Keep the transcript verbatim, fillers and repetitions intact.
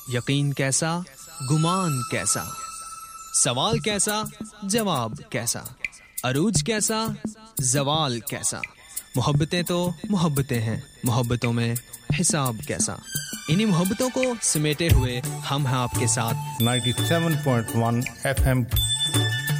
यकीन कैसा, गुमान कैसा, सवाल कैसा, जवाब कैसा, अरूज कैसा, जवाल कैसा। मोहब्बतें तो मोहब्बतें हैं, मोहब्बतों में हिसाब कैसा। इन्हीं मोहब्बतों को समेटे हुए हम हैं आपके साथ ninety seven point one F M